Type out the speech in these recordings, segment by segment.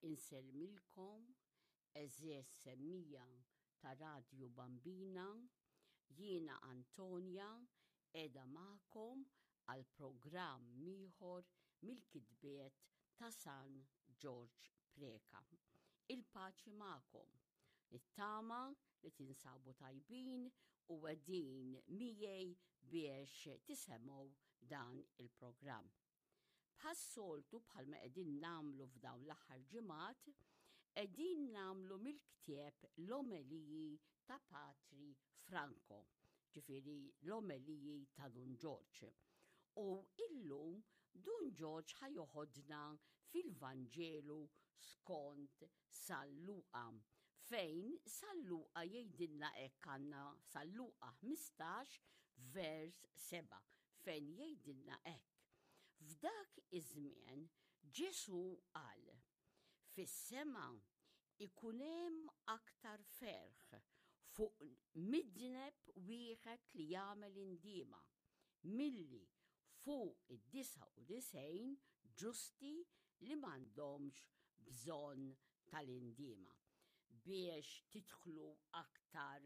Inselmilkom, eżess semmija ta' Radio Bambina, jiena Antonja, edha ma'kom għal programm ieħor mill-kitbiet ta' San George Preka. Il-paċi ma'kom, nittama li tinsabu tajbin u għedin miegħi biex tisemgħu dan il-programm. Bħas-soltu bħalma qegħdin namlu f'dawn l-aħħar ġimgħat, qegħdin namlu mill-ktieb l-omeliji ta' Patri Franco, ġifieri l-omeliji ta' Dun George. U illum Dun George ħajoħodna fil-Vanġelu skont San Luqa, fejn San Luqa jgħidilna hekk għandna San Luqa 15 vers 7, fejn jgħidilna hekk. F'dak iż-żmien Ġesu qal, fis-sema ikun hemm aktar ferħ fuq midneb wieħed li jagħmel indiema milli fuq id-99 ġusti li m'għandhomx bżonn tal-indiema. Biex tidħlu aktar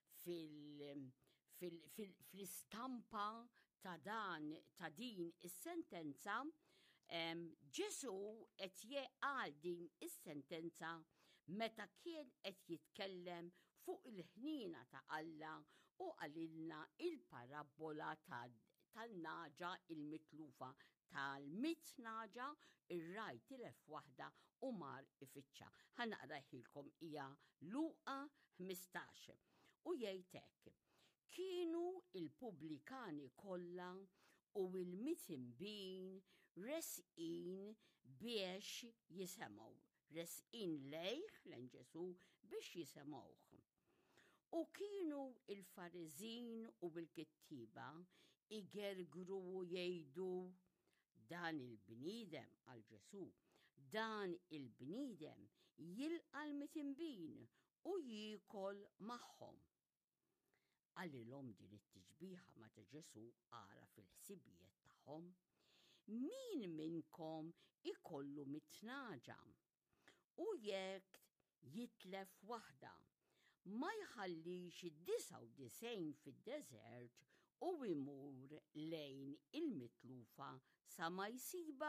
fil-istampa ta' din is-sentenza, Ġesu qed jgħid din is-sentenza meta kien qed jitkellem fuq il-ħnina ta' Alla u qalilna il-parabola tal-naġa il-mitlufa, tal-mit naġa ir-raj tilef waħda u mar ifittxa. Ħanaqra ħilkom hija Luqa 15 u jgħid hekk. Kienu il-pubblikani kollha u il-mitinbin resqin biex jisemgħu, resqin lejh lejn Ġesu biex jisemgħuh. U kienu il-Fariżin u l-kittiba igergru u jgħidu, dan il-bniedem għal Ġesu, dan il-bniedem jilqa' l-mitinbin u jiekol magħhom. Għallilhom din it-tiġbieħa meta Ġesu ara fil-ħsibijiet tagħhom, min minnkom ikollu mitnaġa u jekk jitlef waħda ma jħallix id-99 fid-deżert u imur lejn il-mitlufa sa ma jsiba.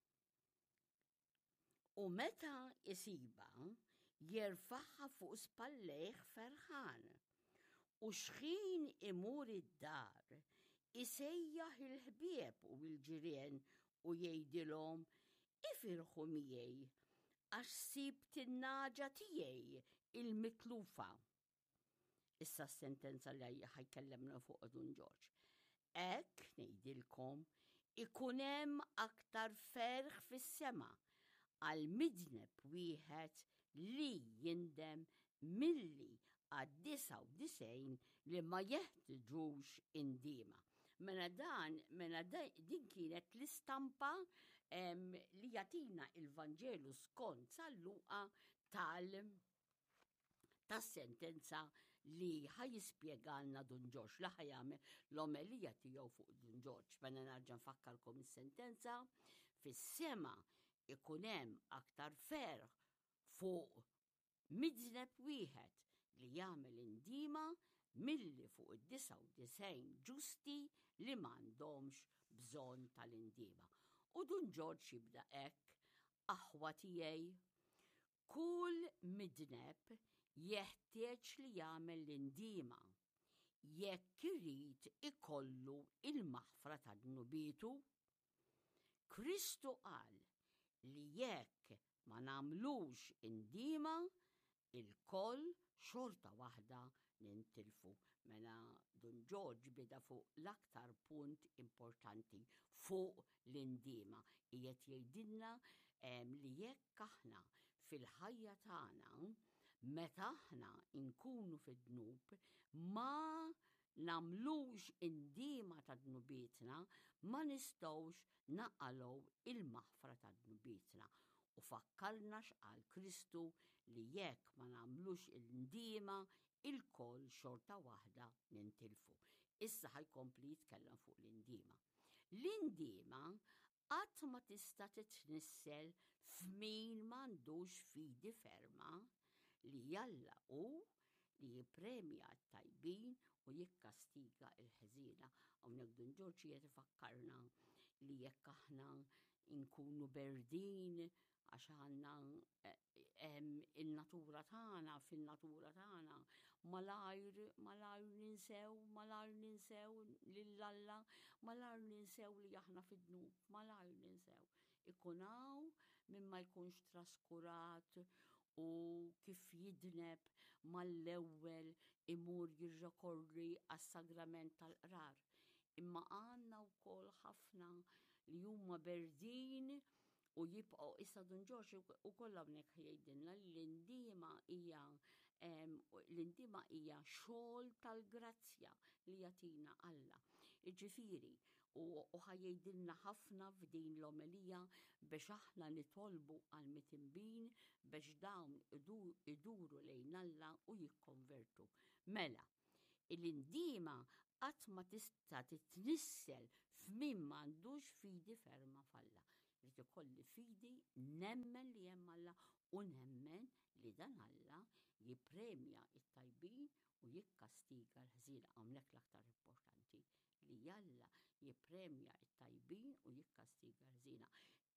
U meta jsiba jerfaħħa fuq spallejh ferħan. U xħin imur id-dar isejjaħ il-ħbieb u l-ġirien u jgħidilhom ifirħu miegħi għax sibt in-naġa tiegħi il-mitlufa. Issa s-sentenza li ħajkellemna fuq Dun George. Hekk ngħidilkom ikun hemm aktar ferħ fis-sema għal midneb wieħed li jindem milli għad-99 li ma jeħtieġux indiema. Mena din kienet l-istampa li jagħtina il-Vanġelu skont San Luqa tas-sentenza li ħajispjegalna Dun George, li ħajjagħmel l-omelija tiegħu fuq Dun George. Mela nerġa' nfakkarkom is-sentenza, fis-sema ikun hemm aktar ferħ fuq midneb wieħed li jagħmel indiema milli fuq id-99 ġusti li m'għandhomx bżonn tal-indiema. U Dun George jibda hekk, aħwa tiegħi, kull midneb jeħtieġ li jagħmel l-indiema jekk irid ikollu il-maħfra tad-nubietu. Kristu qal li jekk ma nagħmlux indiema il-koll xorta waħda nintilfu. Mela Dun George bida fuq l-aktar punt importanti fuq l-indiema. Qiegħed jgħidilna li jekk aħna fil-ħajja tagħna meta aħna nkunu fid-dnub ma namlux indiema ta' dnubietna ma nistgħux naqalgħu il-maħfra ta' dnubietna. U fakkarna x'qal Kristu li jekk ma nagħmlux il-ndiema il-koll xorta waħda nintilfu. Issa ħajkompli jitkellem fuq l-indiema. L-indiema Qatt ma tista' titnissel f'min m'għandux fidi ferma li jalla hu li jippremja t-tajbin u jikkastiga l-ħżiena. Hawnhekk Don George qiegħed ifakkarna li jekk aħna nkunu berdin għax għandna il-natura tagħna, fin-natura tagħna malajr ninsew lill-Alla, malajr ninsew li aħna fid-dnub, malajr ninsew. Ikun hawn min ma jkunx traskurat u kif jidneb mal-ewwel imur jirrekorri għas-sagrament tal-qrar. Imma għandna wkoll ħafna li huma berdin u jibqgħu issa Don George ukoll hawnhekk jgħidilna li l-indiema hija xogħol tal-grazzja li jagħtina Alla. Jiġifieri u ħajjgħidilna ħafna f'din l-omelija biex aħna nitolbu għal mitinbin biex dawn iduru lejn Alla u jikkonvertu. Mela, l-indiema qatt ma tista' titnissel f'min m'għandux fidi ferma f'Alla. Rid ikolli fidi nemmen li hemm Alla u nemmen li dan Alla jippremja t-tajbin u jikkastiga l-ħżiena. Hawnhekk l-aktar importanti li Alla jippremja t-tajbin u jikkastiga l-ħżiena.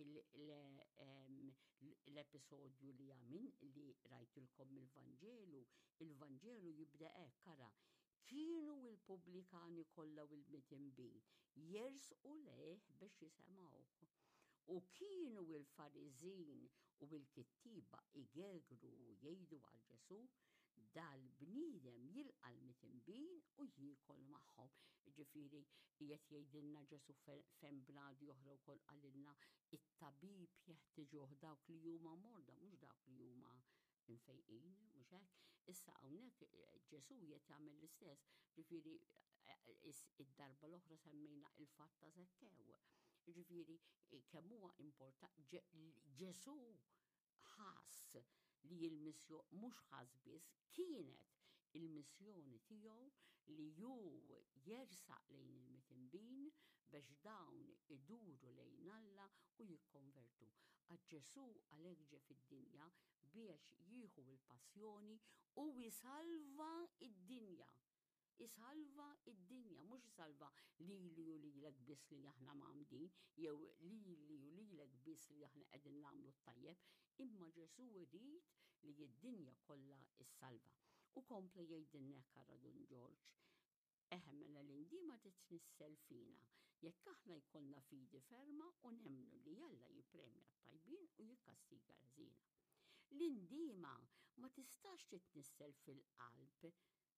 L-episodju li rajtilkom il-Vanġelu jibda hekk ara. Kienu l-pubblikani kollha u l-mitinbin jersqu lejh biex jisemgħuh. U kienu l-Fariżin u l-kittiba igergru u jgħidu għal Ġesu dal-bniedem jilqa' l-mitinbin u jiekol magħhom. Ġifieri qiegħed jgħidilna Ġesu fejn bnadi oħra wkoll qalilna it-tabib jeħtieġuh dawk li huma morda mhux dawk li huma infejqin, mhux hekk? Issa hawnhekk Ġesu qiegħed jagħmel l-istess. Ġifieri id-darba l-oħra semmejna il-fatt ta' Żekkew. Ġifieri kemm huwa Ġesu ħass li l-missjoni mhux ħass biss kienet il-missjoni tiegħu li hu jersaq lejn il-mitinbin biex dawn iduru lejn Alla u jikkonvertu. Għax Ġesu għalhekk ġie fid-dinja biex jieħu l-passjoni u jisalva id-dinja. Isalva id-dinja, mhux isalva lili u lilek biss li aħna m'għamdin, jew lili u lilek biss li aħna qegħdin nagħmlu t-tajjeb, imma Ġesu jrid li d-dinja kollha issalva. U kompla jgħidilna hekk ara Don George, mela l-indiema titnissel fina jekk aħna jkollna fidi ferma u nemmnu li Alla jippremja t-tajbin u jikkastiga l-ħżiena. L-indiema ma tistax titnissel fil-qalb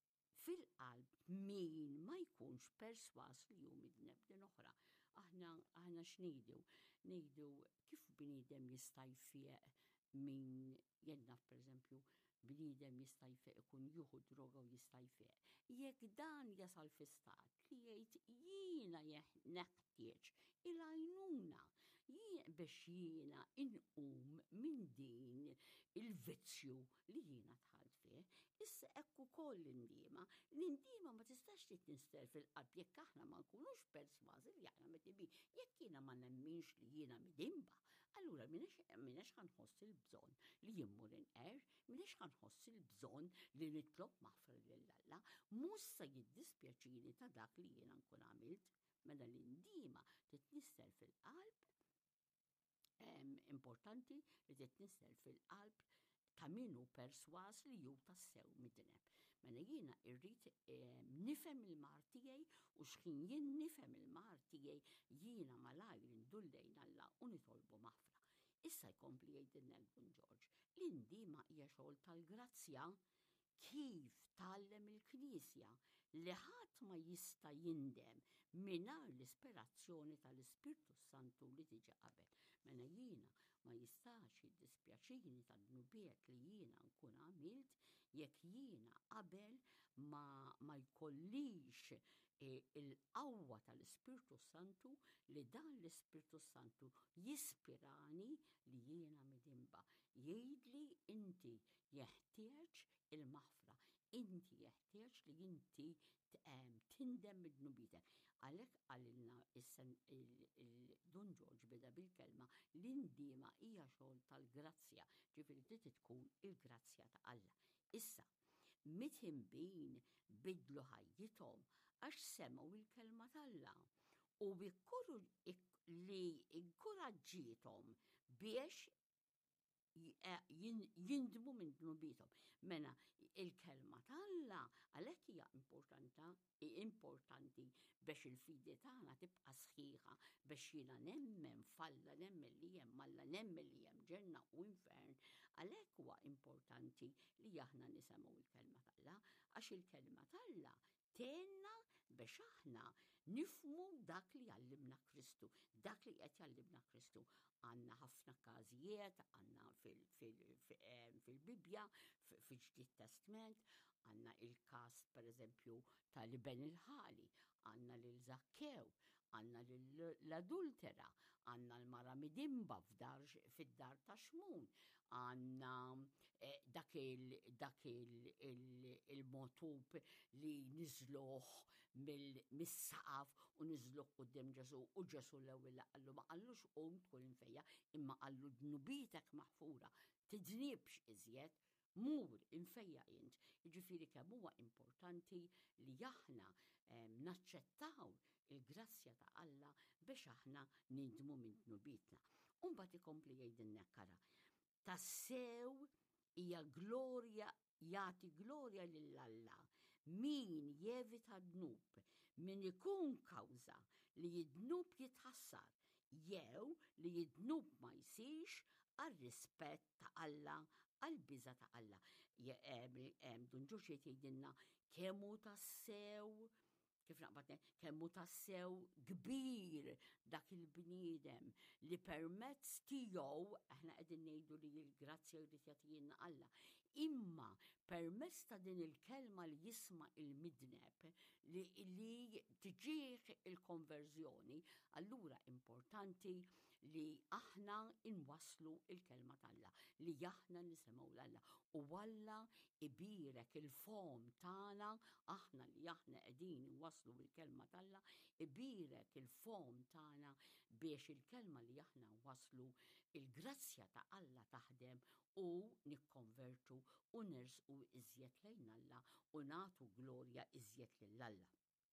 min ma jkunx perswas li hu midneb din oħra. Aħna x'ngħidu? Ngħidu kif bniedem jista' jfieq min jedna pereżempju bniedem jista' jfieq ikun jieħu droga u jista' jfieq. Jekk dan jasal fi stat li jgħid jiena neħtieġ il-għajnuna biex jiena inqum minn din il-vizzju li jiena tħalt fih, issa hekk ukoll l-indiema ma tistax titnissel fil-qalb jekk aħna ma nkunux persważi li aħna midnibin. Jekk jiena ma nemminx li jiena midimba, allura minnex ħanħoss il-bżonn li jimmur inqer, minnex ħanħoss il-bżonn li nitlob maħfra lill-Alla, mhux se jiddispjaċini ta' dak li jiena nkun għamilt. Mela l-indiema titnissel fil-qalb, importanti li titnissel fil-qalb ta' min hu perswas li hu tassew midneb. Mela jiena rrid nifhem il-mar tiegħi u x'kien jien nifhem il-mar tiegħi jiena malajr indur lejn Alla u nitolbu maħfra. Issa jkompli jgħidilna Don George, l-indiema hija xogħol tal-grazzja kif tgħallem il-Knisja li ħadd ma jista' jindem mingħajr l-ispirazzjoni tal-Ispirtu Santu li tiġi qabel. Mela jiena ma jistax jiddispjaċini tad-dnubiet li jiena nkun għamilt jekk jiena qabel ma jkollix il-qawwa tal-Ispirtu Santu li dan l-Ispirtu Santu jispirani li jiena midimba. Jgħidli inti jeħtieġ il-maħfra, inti jeħtieġ li inti tindem mid-dnubitek. Għalhekk għalilna Don George beda bil-kelma l-indiema hija xogħol tal-grazzja, ġifieri trid tkun il-grazzja ta' Alla. Issa, mit-imbin bidlu ħajjithom għax semgħu il-kelma tal-Alla u li inkoraġġiethom biex jindmu minn dnubithom. Mela, il-kelma tal-Alla għalhekk hija importanti biex il-fidi tagħna tibqa' sħiħa, biex jiena nemmen f'Alla, nemmen li hemm Alla, nemmen li hemm ġenna u infern. Għalhekk huwa importanti li aħna nisimgħu il-kelma tal-Alla għax il-kelma tal-Alla tenna biex aħna nifmu dak li għallimna Kristu, dak li qed jgħallimna Kristu. Għandna ħafna każijiet, għandna fil-Bibja, fil-Ġdid Testament, għandna il-każ pereżempju ta' Liben il-ħali, għandna lil Zakkew, għandna l-adultera, għandna l-mara midimba fid-dar ta' Xmun, għandna dak il-motub li niżluh mis-saqaf u niżluh quddiem Ġesu u Ġesu l-ewwel qallu ma qallux qum tkun infejja, imma qallu dnubitek maħfura, tidnibx iżjed, mur infejja int. Jiġifieri kemm huwa importanti li aħna naċċettaw il-grazzja ta' Alla biex aħna nindmu minn dnubietna. U mbagħad ikompli jgħidilna kara. Tassew hija glorja, jagħti glorja lil Alla min jevita dnub, min ikun kawża li jidnub jitħassar, jew li jidnub ma jsirx għar-rispett ta' Alla, għall-biża' ta' Alla. Don George jgħidilna kemm hu tassew, kif naqbad kemm hu tassew kbir dak il-bniedem li permezz tiegħu aħna qegħdin ngħidu li l-grazzja jrid jagħtina Alla. Imma permezz ta' din il-kelma li jisma' il-midneb li tiġih il-konverżjoni, allura importanti li aħna inwasslu il-kelma tal-Alla, li aħna nisimgħu l-Alla. U Alla ibirek il-fom tagħna, aħna li aħna qegħdin inwasslu il-kelma tal-Alla, ibirek il-fom tagħna biex il-kelma li aħna nwasslu il-grazzja ta' Alla taħdem u nikkonvertu u nersqu iżjed lejn Alla u nagħtu glorja iżjed lill-Alla.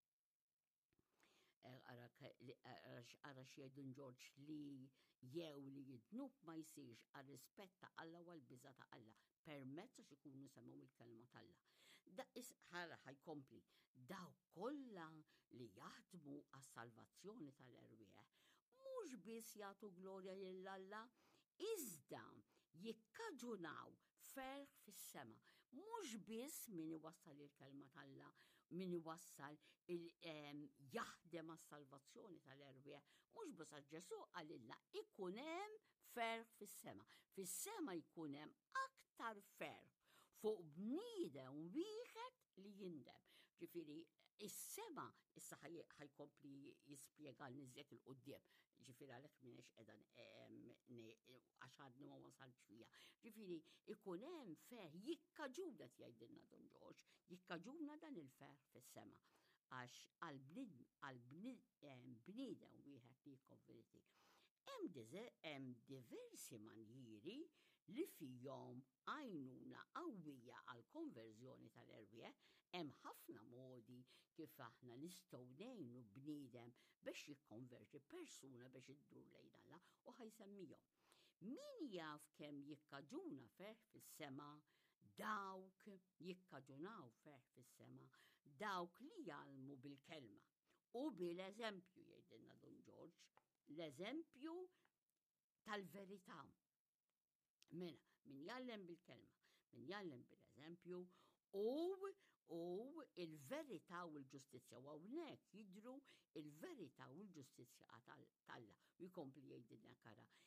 Ara x'jgħid George li jew li jidnub ma jsirx għar-rispett ta' Alla u għall-biża' ta' Alla permezz għax ikunu semgħu il-kelma tal-Alla. Ħara ħajkompli dawk kollha li jaħdmu għas-salvazzjoni tal-erwieħ mhux biss jagħtu glorja lill-Alla, iżda jikkaġunaw ferħ fis-sema. Mhux biss min iwassal il-kelma tal-Alla, min iwassal jaħdem għas-salvazzjoni tal-erwieħ, mhux biss għax Ġesu għalilna ikun hemm ferħ fis-sema. Fis-sema jkun hemm aktar ferħ fuq bniedem wieħed li jindem. Ġifieri is-sema issa ħajkompli jispjegalni iżjed il-qudiem. Ġifieri għalhekk m'iniex qiegħda għax għadni ma wasalx fija. Ġifieri ikun hemm ferħ jikkaġuna jgħidilna Don George, jikkaġuna dan il-ferħ fis-sema għax għall-bniedem wieħed li jikkonverti. Hemm diversi manjieri li fihom għajnuna qawwija għall konverżjoni tal-erwieħ, hemm ħafna modi kif aħna nistgħu ngħinu bniedem biex jikkonverti persuna biex iddur lejn Alla u ħajsemmihom. Min jaf kemm jikkaġuna ferħ fis-sema, dawk jikkaġunaw ferħ fis-sema, dawk li jgħallmu bil-kelma u bil-eżempju jgħidilna Don George, l-eżempju tal-verità. Mela, min jgħallem bil-kelma, min jgħallem bil-eżempju u il-verità u l-ġustizzja. U hawnhekk jidhru il-verità u l-ġustizzja tal-Alla. U jkompli jgħidilna kara, min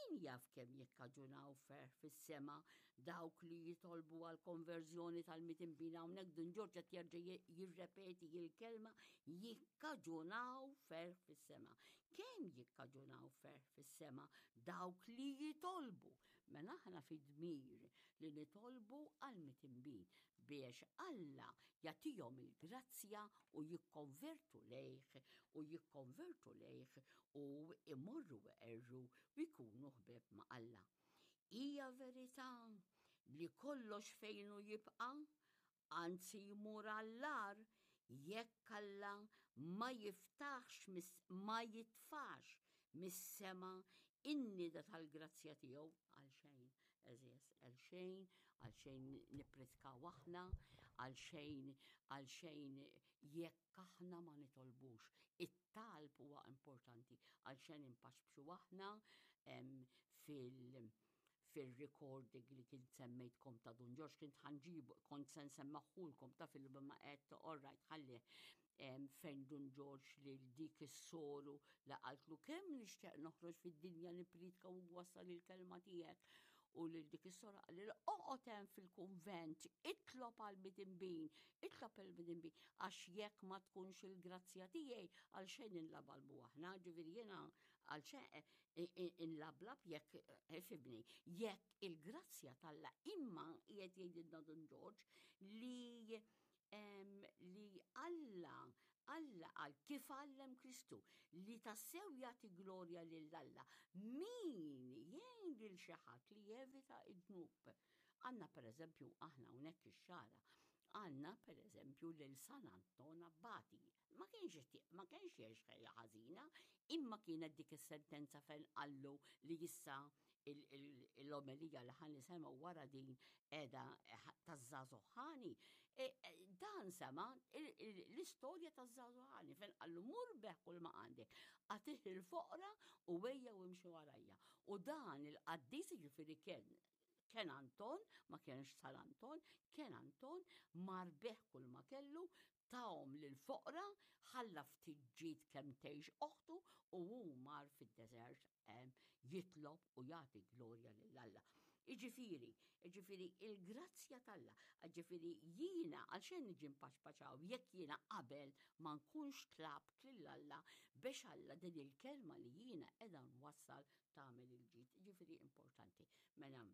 Min jaf kemm jikkaġunaw ferħ fis-sema dawk li jitolbu għal konverżjoni tal-mitimbina hawnhekk Dun Ġorġ qed jerġa' jirrepeti il-kelma jikkaġunaw ferħ fis-sema. Kemm jikkaġunaw ferħ fis-sema dawk li jitolbu. Mela aħna fid-dmir li nitolbu għal mitimbin biex Alla jagħtihom il-grazzja u jikkonvertu lejh u imorru erru u jkunu ħbeb ma' Alla. Hija verità li kollox fejnu jibqa' anzi jmur għall-ar jekk Alla ma jitfax mis-sema in-nida tal-grazzja tiegħu għalxejn eżies għalxejn nippritkaw aħna għalxejn jekk aħna ma nitolbux. It-talb huwa importanti għalxejn impaxbxu aħna fil-recording li kien semmejtkom ta' Dun Ġorġ kien ħanġibu kont se nsemmaħħulkom ta' fil-ma qed orrajt ħalli fejn Dun Ġorġ li dik is-soru la qaltlu kemm nixtieq noħroġ fid-dinja nipritka u wassal il-kelma tiegħek. U li dik is-sora qalli oqgħod hemm fil-kunvent, itlob għall-mitimbin, għax jekk ma tkunx il-grazzja tiegħi għal xejn inlabalbu aħna, ġifieri jiena għal xejn inlablab jekk ifhimni, jekk il-grazzja talla imma qiegħed jgħidilna Dun Ġorġ li Alla għal kif għallem Kristu li tassew jagħti glorja lill-Alla. Min jgħin lil xi ħadd li jevita id-dnub. Għandna pereżempju aħna hawnhekk ix-xara. Għandna pereżempju lil San Anton Abbati. Ma kienx jgħix ħajja ħażina, imma kienet dik is-sentenza fejn qallu li issa l-omelija li ħan nisema wara din edha taż-żagħżugħani. Dan sema l-istorja taż-żagħżugħani fejn qallu murbeħ kull ma għandek, għatih il-foqra u wejja u imxi warajja. U dan il-qaddis jiġifieri kien Anton, ma kienx San Anton, kien Anton marbeħ kull ma kellu tawhom lil-foqra, ħalla ftit ġid kemm tgħix oħtu u hu mar fid-deżert jitlob u jagħti glorja lill-Alla. Iġifieri, il-grazzja tal-Alla, ġifieri jiena għalxejn niġi mpaċpaċaw jekk jiena qabel ma nkunx tlabt lill-Alla biex Alla din il-kelma li jiena qiegħda nwassal tagħmel il-ġid. Ġifieri importanti. Mela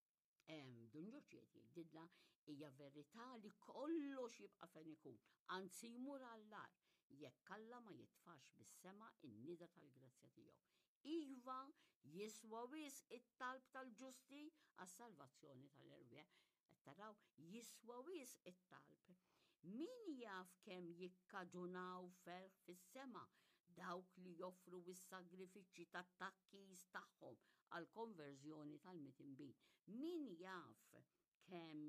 Dun Ġorġ qed jgħidilna hija verità li kollox jibqa' fejn ikun, anzi jmur għall-ar jekk Alla ma jitfax bis-sema in-nida tal-grazzja tiegħu. Iva jiswa wisq it-talb tal-ġusti għas-salvazzjoni tal-erbieħ. Qed taraw jiswa wisq it-talb. Min jaf kemm jikkaġunaw ferħ fis-sema dawk li joffru is-sagrifiċċji tat-takkis tagħhom għal konverżjoni tal-mitimbin. Min jaf kemm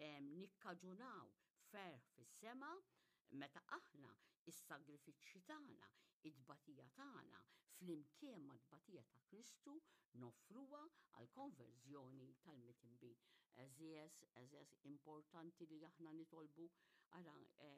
nikkaġunaw ferħ fis-sema meta aħna is-sagrifiċċji tagħna, id-tbatija tagħna flimkien mad-tbatija ta' Kristu noffruha għal konverżjoni tal-mitimbin. Eżies importanti li aħna nitolbu ara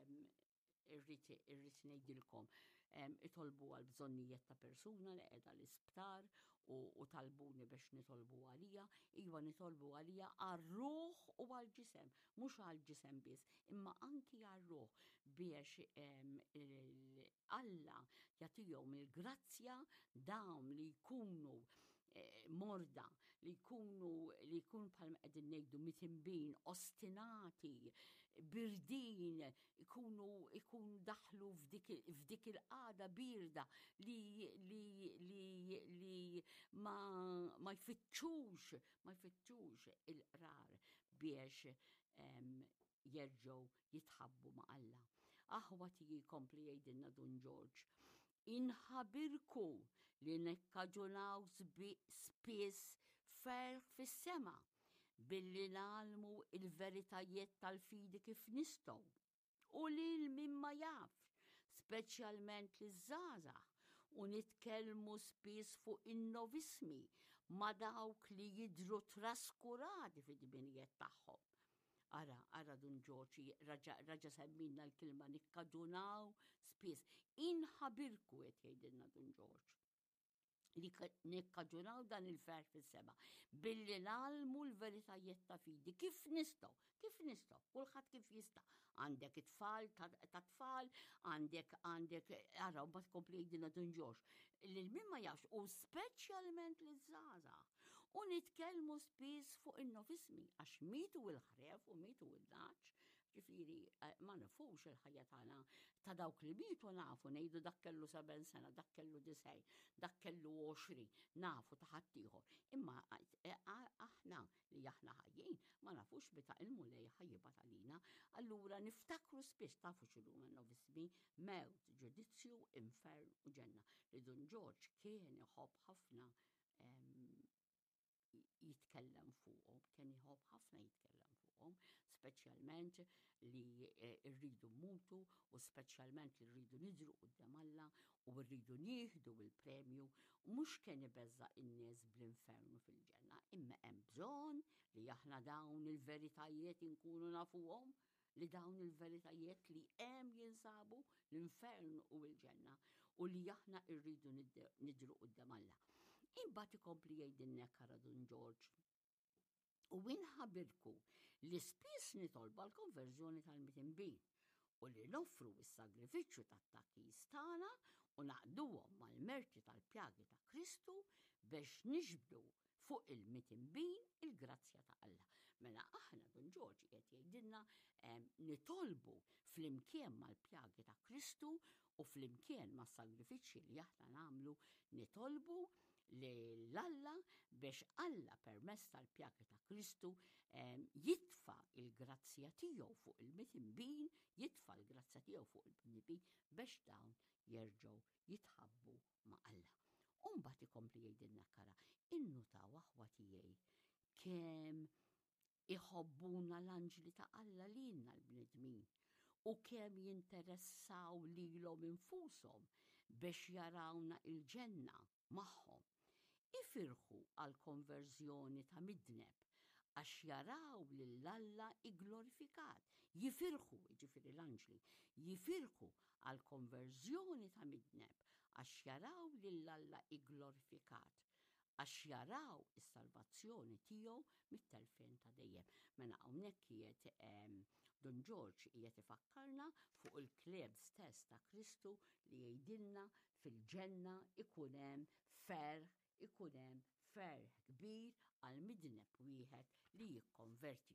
irrid ngħidilkom itolbu għal bżonnijiet ta' persuna li qiegħda l-isptar u talbuni biex nitolbu għalija, iva nitolbu għalija għar-ruħ u għall-ġisem, mhux għall-ġisem biss, imma anki għar-ruħ biex Alla jagħtihom il-grazzja dawn li jkunu morda, li jkunu bħalma qegħdin ngħidu mitimbin, ostinati, birdin, ikunu daħlu f'dik il-qagħda birda li ma jfittxux il-qrar biex jerġgħu jitħabbu ma' Alla. Aħwa tigi jkompli jgħidilna Dun Ġorġ. Inħabirku li nekkaġunaw spiss ferħ fis-sema billi nagħlmu il-veritajiet tal-fidi kif nistgħu u lil min ma jafx, speċjalment liż-żgħażagħ u nitkellmu spiss fuq in-noviżmi ma' dawk li jidhru traskurati fid-dminijiet tagħhom. Ara Dun Ġorġ raġa semmilna l-kilma nikkaġunaw spiss. Inħabirku qed jgħidilna Dun Ġorġ. li nikkaġunaw dan il-fer fis-sema billi nalmu l-veritajiet ta' fidi kif nistgħu, kulħadd kif jista'. Għandek it-tfal ta' tfal, għandek araw ma tkompli jgħidilna Don George lil min ma jafx u speċjalment liż-żgħażagħ. U nitkellmu spiss fuq in-nofismi għax mitu l-ħref u mitu l-naċ, ġifieri ma nafux il-ħajja tagħna ta' dawk li mitu nafu ngħidu dak kellu 7 sena, dak kellu 9, dak kellu 20, nafu ta' ħadd ieħor. Imma aħna li aħna ħajjin ma nafux meta il-mulej ħajjibat għalina, allura niftakru spiss tafu x'inhuma n-nofismi mewt, ġudizzju, infern u ġenna. Li Don George kien iħobb ħafna jitkellem fuqhom, kien iħobb ħafna jitkellem fuqhom, speċjalment li rridu mutu u speċjalment li rridu nidru quddiem Alla u rridu nieħdu l-premju u mhux kien ibeżżaq in-nies bl-infernu fil-ġenna, imma hemm bżonn li aħna dawn il-veritajiet inkunu nafuhom, li dawn il-veritajiet li hemm jinsabu l-infern u l-ġenna u li aħna rridu nidru quddiem Alla. Imbagħad ikompli jgħidilna kara Don George. U inħabirku li spiss nitolba l-konverżjoni tal-mitinbin u li noffru s-sagrifiċċju tat-takkis tagħna u naqduhom mal-merti tal-pjagi ta' Kristu biex niġbdu fuq il-mitinbin il-grazzja ta' Alla. Mela aħna Don George qed jgħidilna nitolbu flimkien mal-pjagi ta' Kristu u flimkien mas-sagrifiċċji li aħna nagħmlu nitolbu l-Alla biex Alla permezz tal-pjagi ta' Kristu jitfa' il-grazzja tiegħu fuq il-mitinbin, jitfa' l-grazzja tiegħu fuq il-mitinbin biex dawn jerġgħu jitħabbu ma' Alla. U mbagħad ikompli jgħidilna kara, innutaw aħwa tiegħi kemm iħobbuna l-anġli ta' Alla lilna l-bnedmin u kemm jinteressaw lilhom infushom biex jarawna il-ġenna magħhom. Ifirħu għal konverżjoni ta' midneb għax jaraw lil Alla igglorifikat. Jifirħu, ġifieri l-anġli, jifirħu għal konverżjoni ta' midneb għax jaraw lil Alla igglorifikat, għax jaraw is-salvazzjoni tiegħu mit-telfien ta' dejjem. Mela hawnhekk qiegħed Don George qiegħed ifakkarna fuq il-kleb stess ta' Kristu li jgħidilna fil-ġenna ikun hemm ferħ kbir għal midneb wieħed li jikkonverti.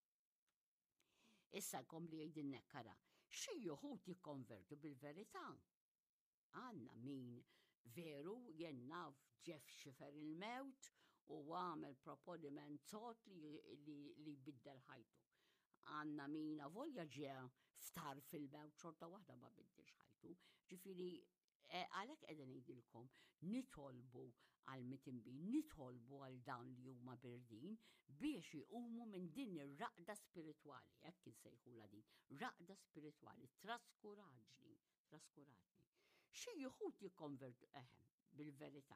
Issa jkompli jgħidilna kara, xi wħud jikkonvertu bil-verità. Għandna min veru jien naf ġef xifer il-mewt u għamel proponiment sod li biddel ħajtu. Għandna min avolja ġie ftar fil-mewt xorta waħda ma biddilx ħajtu. Ġifieri għalhekk qegħdin ngħidilkom nitolbu għal mitinbin, nitolbu għal dawn li huma birdin biex iqumu minn din ir-raqda spiritwali, hekk insejħula din, raqda spiritwali, traskuraġni. Xi wħud jikkonvertu bil-verità.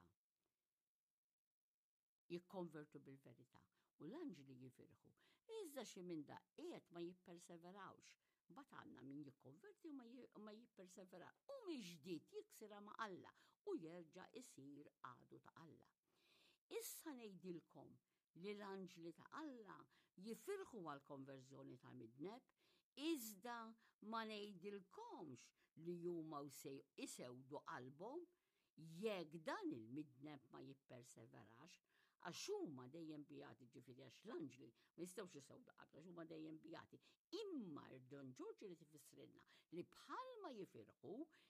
Jikkonvertu bil-verità u l-anġli jifirħu. Iżda xi minn qiegħed ma jipperseverawx. Mbagħad għandna min jikkonverti u ma jippersevera u miġdiet jiksira ma' Alla u jerġa' isir għadu ta' Alla. Issa ngħidilkom li l-anġli ta' Alla jifirħu għal konverżjoni ta' midneb, iżda ma ngħidilkomx li huma isewdu qalbhom jekk dan il-midneb ma jipperseverax, għax huma dejjem bijati, ġifieri għax l-anġli ma jistgħux isewdu qalbhom għax huma dejjem bijati. Imma Don George li tifissrilna li bħalma jifirħu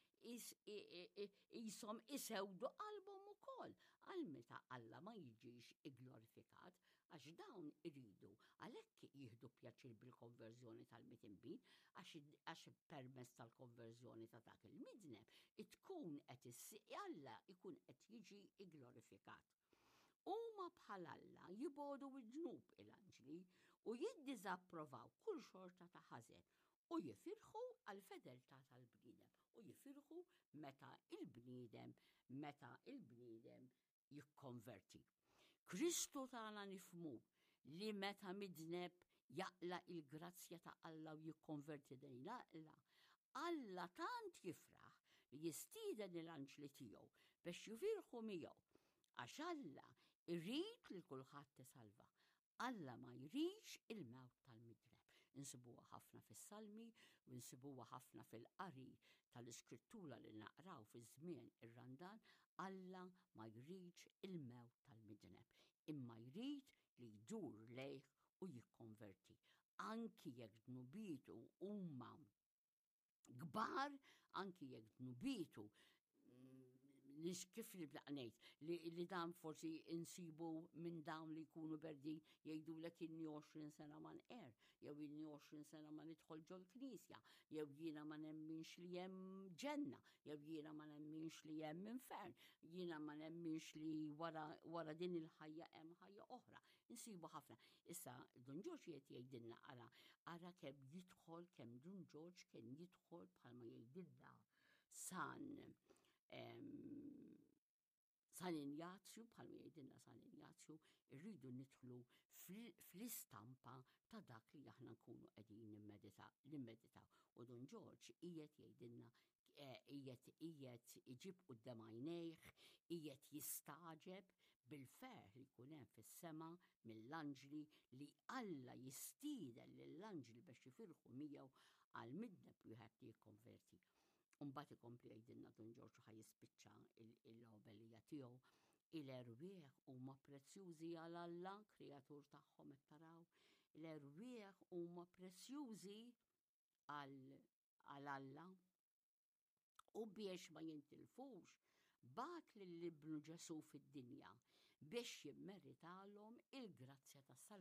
ishom isewdu qalbhom ukoll għal meta Alla ma jiġix igglorifikat għax dawn iridu għalhekk jieħdu pjaċir bil-konverżjoni tal-mitinbin għax permezz tal-konverżjoni ta' dak il-midneb tkun qed Alla ikun qed jiġi igglorifikat. Huma bħal Alla jibodu ġnub il-anġli u jiddiżapprovaw kull xorta ta' ħażen u jifirħu għal fedeltà tal-bniedem u jifirħu meta il-bniedem jikkonverti. Kristu tagħna nifhmu li meta midneb jaqla il-grazzja ta' Alla u jikkonverti din Alla tant jifraħ li jistieden l-anġli tiegħu biex jifirħu miegħu Għax Alla irrid li kulħadd isalva. Alla ma jridx il-mewt tal-midreb. Insibuha ħafna fis-salmi u insibuha ħafna fil-qari tal-iskrittura li naqraw fi żmien ir-Randan. Alla ma jridx il-mewt tal-midreb, imma jrid li jdur lejh u jikkonverti. Anki jekk dnubietu huma kbar, anki jekk dnubietu kif nibdaq ngħid li dan forsi insibu minn dawn li jkunu berdin jgħidulek inni 20 sena ma nqer, jew inni 20 sena ma nidħol ġol-Knisja, jew jiena ma nemminx li hemm ġenna, jew jiena ma nemminx li hemm infern, jiena ma nemminx li wara din il-ħajja hemm ħajja oħra. Insibu ħafna. Issa Don George qed jgħidilna ara kemm jidħol, kemm Don George kien jidħol bħalma jgħidilna San Ignazju, bħalma jgħidilna San Ignazju, irridu nidħlu fl-istampa ta' dak li aħna nkunu qegħdin nimmeditaw. U Don George qiegħed jgħidilna qiegħed iġib quddiem għajnejh, qiegħed jistaġeb bil-ferħ li jkun hemm fis-sema mill-anġli li Alla jistieden lill-anġli biex jifirħu miegħu għal midneb wieħed li jikkonverti. Mbagħad ikompli jgħidilna Don George ħaj jispiċċa l-ħobelija tiegħu. Il-erwieħ huma prezzjużi għal Alla, kreatur tagħhom qed taraw. L-erwieħ huma prezzjużi għal Alla u biex ma jintilfux bat lill-Ibnu Ġesu fid-dinja biex jimmeritalhom il-grazzja tas-salvazzjoni.